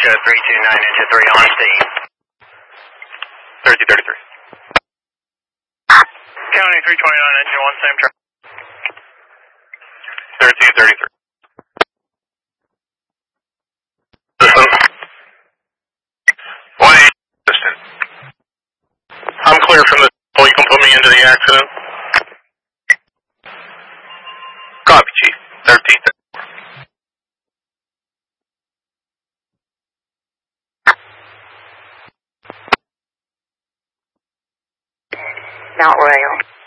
Show 329 into 3 on steam. 3033. County 329, engine 1, same track. 1333. Wayne, assistant. I'm clear from the. Oh, you can put me into the accident. Copy, Chief. 13th. Mount Royal.